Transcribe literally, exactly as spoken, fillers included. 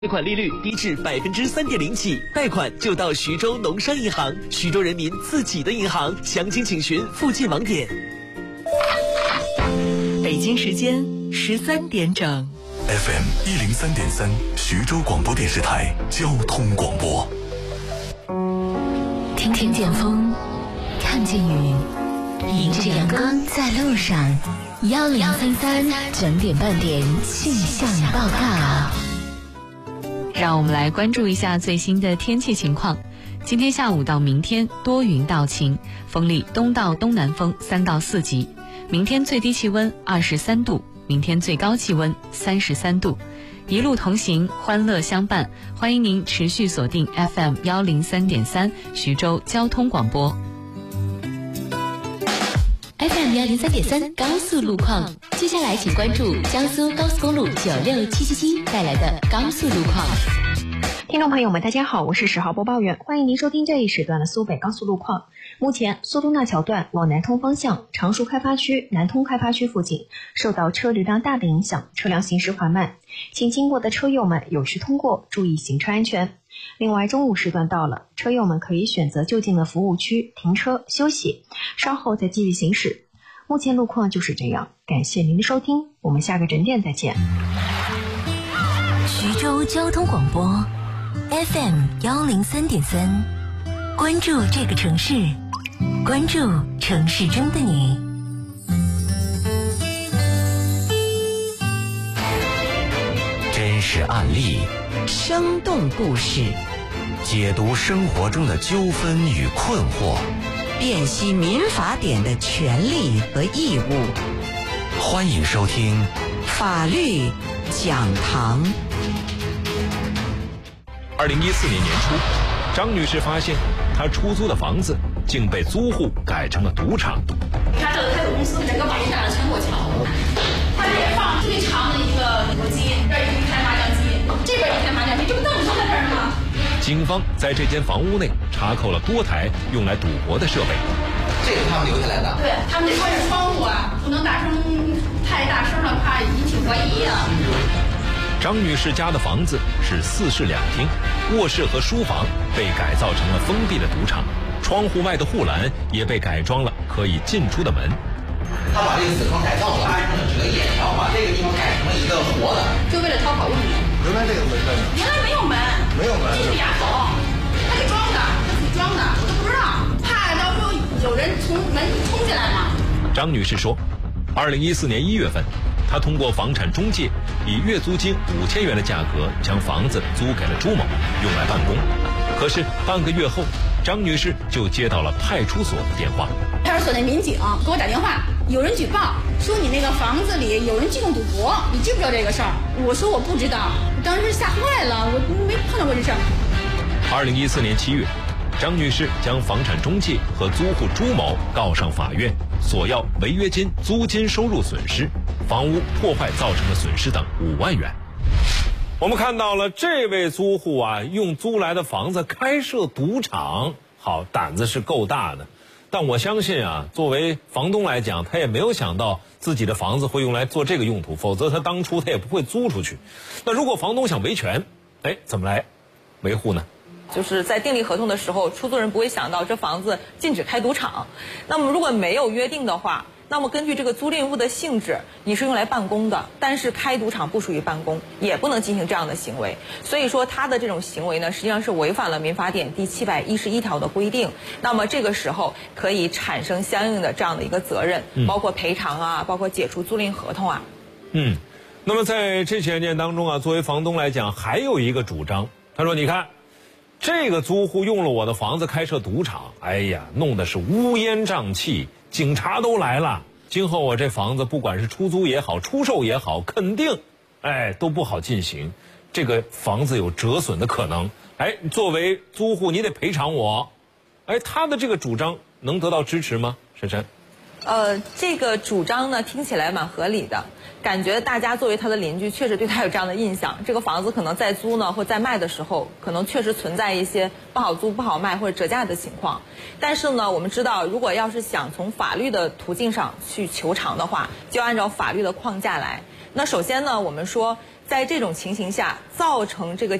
贷款利率低至百分之三点零起，贷款就到徐州农商银行，徐州人民自己的银行，详情请询附近网点。 北京时间十三点整 ，F M 一零三点三，徐州广播电视台交通广播。 听听见风，看见雨，迎着阳光在路上。幺零三三整点半点气象报告。让我们来关注一下最新的天气情况。今天下午到明天多云到晴，风力东到东南风三到四级。明天最低气温二十三度，明天最高气温三十三度。一路同行，欢乐相伴。欢迎您持续锁定 F M 幺零三点三徐州交通广播。F M 幺零三点三高速路况，接下来请关注江苏高速公路九六七七七带来的高速路况。 听众朋友们，大家好，我是十号播报员，欢迎您收听这一时段的苏北高速路况。目前苏东大桥段往南通方向，常熟开发区、南通开发区附近受到车流量大的影响，车辆行驶缓慢，请经过的车友们有序通过，注意行车安全。另外，中午时段到了，车友们可以选择就近的服务区停车休息，稍后再继续行驶。目前路况就是这样，感谢您的收听，我们下个整点再见。 徐州交通广播 F M 幺零三点三，关注这个城市，关注城市中的你。 真实案例， 生动故事， 解读生活中的纠纷与困惑， 辨析民法典的权利和义务。 欢迎收听法律讲堂。 二零一四年年初，张女士发现她出租的房子竟被租户改成了赌场。 他这个开赌公司整个把一大的全给我撬了，他这也放最长的一个赌机，这儿一台麻将机，这边一台麻将机，这不凳子在这儿吗？ 警方在这间房屋内查扣了多台用来赌博的设备。 这是他们留下来的。对， 他们得关着窗户啊，不能大声太大声了，怕引起怀疑啊。 张女士家的房子是四室两厅，卧室和书房被改造成了封闭的赌场，窗户外的护栏也被改装了可以进出的门。 他把这个死坑改造了，安成了几个眼条，把这个地方改成了一个活的， 就为了逃跑用的。 原来这个门在哪？ 原来没有门， 没有门， 这是牙口，他给装的，他自己装的，我都不知道，怕到时候有人从门冲进来嘛。 张女士说，二零一四年一月份，她通过房产中介以月租金五千元的价格将房子租给了朱某，用来办公。可是半个月后，张女士就接到了派出所的电话。 派出所那民警给我打电话，有人举报说你那个房子里有人聚众赌博，你知不知道这个事儿？我说我不知道，当时吓坏了，我没碰到过这事儿。 二零一四年七月，张女士将房产中介和租户朱某告上法院，索要违约金、租金收入损失、房屋破坏造成的损失等五万元。我们看到了这位租户啊，用租来的房子开设赌场，好，胆子是够大的。但我相信啊，作为房东来讲，他也没有想到自己的房子会用来做这个用途，否则他当初他也不会租出去。那如果房东想维权，哎，怎么来维护呢？ 就是在订立合同的时候，出租人不会想到这房子禁止开赌场。那么如果没有约定的话，那么根据这个租赁物的性质，你是用来办公的，但是开赌场不属于办公，也不能进行这样的行为。所以说他的这种行为呢，实际上是违反了民法典第七百一十一条的规定。那么这个时候可以产生相应的这样的一个责任， 嗯、 包括赔偿啊，包括解除租赁合同啊。 嗯，那么在这起案件当中啊，作为房东来讲，还有一个主张，他说：“你看。”这个租户用了我的房子开设赌场，哎呀，弄得是乌烟瘴气，警察都来了。今后我这房子不管是出租也好，出售也好，肯定，哎，都不好进行。这个房子有折损的可能，哎，作为租户你得赔偿我。哎，他的这个主张能得到支持吗？珊珊？ 呃，这个主张呢听起来蛮合理的，感觉大家作为他的邻居，确实对他有这样的印象。这个房子可能在租呢或在卖的时候，可能确实存在一些不好租、不好卖或者折价的情况。但是呢，我们知道，如果要是想从法律的途径上去求偿的话，就按照法律的框架来。那首先呢，我们说， 在这种情形下造成这个